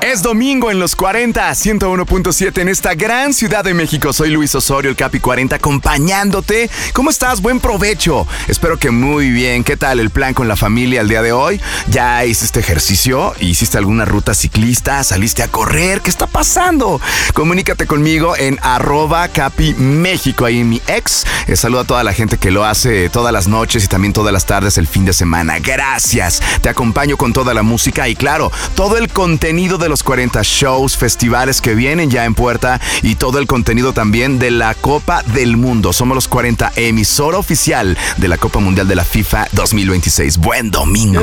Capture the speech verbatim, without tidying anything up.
Es domingo en los cuarenta, ciento uno punto siete en esta gran ciudad de México. Soy Luis Osorio, el Capi cuarenta, acompañándote. ¿Cómo estás? Buen provecho. Espero que muy bien. ¿Qué tal el plan con la familia el día de hoy? ¿Ya hiciste ejercicio? ¿Hiciste alguna ruta ciclista? ¿Saliste a correr? ¿Qué está pasando? Comunícate conmigo en arroba Capi México, ahí en mi ex. Eh, saludo a toda la gente que lo hace todas las noches y también todas las tardes el fin de semana. Gracias. Te acompaño con toda la música y claro, todo el contenido de los cuarenta shows, festivales que vienen ya en puerta y todo el contenido también de la Copa del Mundo. Somos los cuarenta, emisora oficial de la Copa Mundial de la FIFA dos mil veintiséis. Buen domingo.